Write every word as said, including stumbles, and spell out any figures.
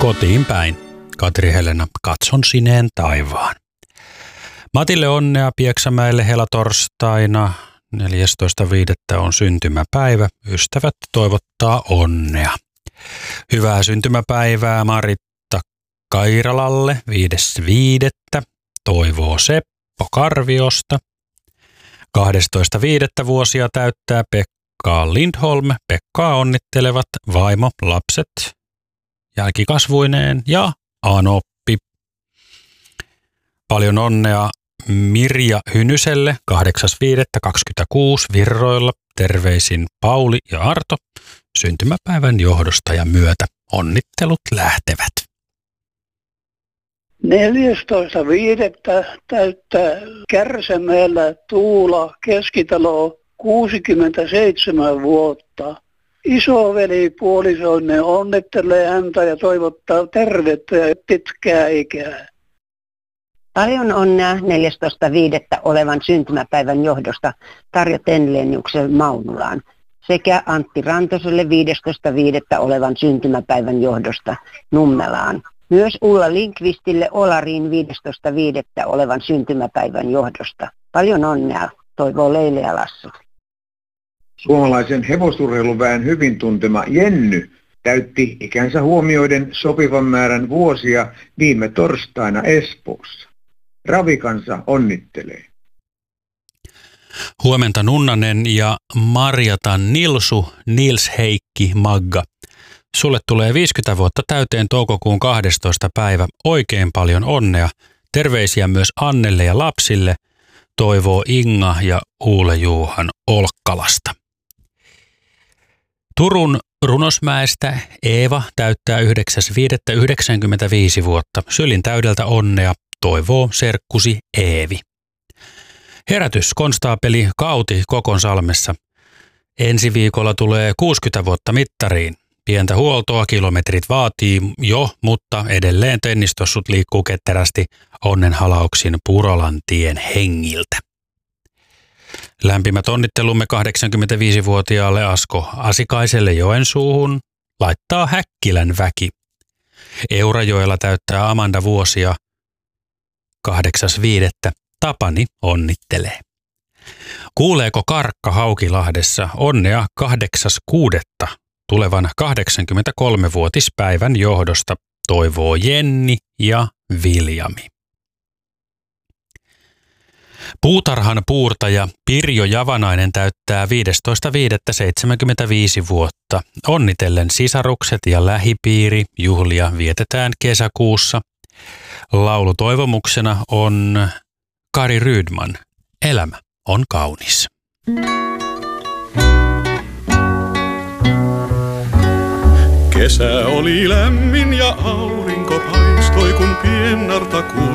Kotiin päin. Katri Helena, katson sineen taivaan. Matille onnea Pieksämäelle helatorstaina. neljästoista viidettä on syntymäpäivä. Ystävät toivottaa onnea. Hyvää syntymäpäivää Maritta Kairalalle viides viidettä. Toivoo Seppo Karviosta. kahdestoista viidettä vuosia täyttää Pekka Lindholm. Pekkaa onnittelevat vaimo, lapset, jälkikasvuineen ja Anoppi. Paljon onnea Mirja Hynyselle kahdeksas viidettä kaksikymmentäkuusi Virroilla. Terveisin Pauli ja Arto. Syntymäpäivän johdosta ja myötä onnittelut lähtevät. neljästoista viidettä täyttää Kärsämäellä Tuula Keskitalo kuusikymmentäseitsemän vuotta. Isoveli puolisoinen onnittelee häntä ja toivottaa tervettä ja pitkää ikää. Paljon onnea neljästoista viidettä olevan syntymäpäivän johdosta Tarja Tenleniuksen Maunulaan sekä Antti Rantoselle viidestoista viidettä olevan syntymäpäivän johdosta Nummelaan. Myös Ulla Linkvistille Olariin viidestoista viidettä olevan syntymäpäivän johdosta. Paljon onnea, toivoo Leile ja Lassu. Suomalaisen hevosurheiluväen hyvin tuntema Jenny täytti ikänsä huomioiden sopivan määrän vuosia viime torstaina Espoossa. Ravikansa onnittelee. Huomenta Nunnanen ja Marjata Nilsu, Nils Heikki Magga. Sulle tulee viisikymmentä vuotta täyteen toukokuun kahdestoista päivä. Oikein paljon onnea. Terveisiä myös Annelle ja lapsille. Toivoo Inga ja Uule Juuhan Olkkalasta. Turun Runosmäestä Eeva täyttää yhdeksäs viidettä yhdeksänkymmentäviisi vuotta. Sylin täydeltä onnea. Toivoo serkkusi Eevi. Herätys konstaapeli Kauti Kokonsalmessa. Ensi viikolla tulee kuusikymmentä vuotta mittariin. Pientä huoltoa kilometrit vaatii jo, mutta edelleen tennistossut liikkuu ketterästi onnenhalauksin Purolantien hengiltä. Lämpimät onnittelumme kahdeksankymmentäviisivuotiaalle Asko Asikaiselle Joensuuhun laittaa Häkkilän väki. Eurajoella täyttää Amanda vuosia. kahdeksas viidettä Tapani onnittelee. Kuuleeko Karkka Haukilahdessa onnea kahdeksas kuudetta tulevan kahdeksankymmentäkolmevuotispäivän johdosta, toivoo Jenni ja Viljami. Puutarhan puurtaja Pirjo Javanainen täyttää viidestoista viidettä seitsemänkymmentäviisi vuotta. Onnitellen sisarukset ja lähipiiri juhlia vietetään kesäkuussa. Laulutoivomuksena on Kari Rydman. Elämä on kaunis. Kesä oli lämmin ja aurinko paistoi, kun piennarta kuului.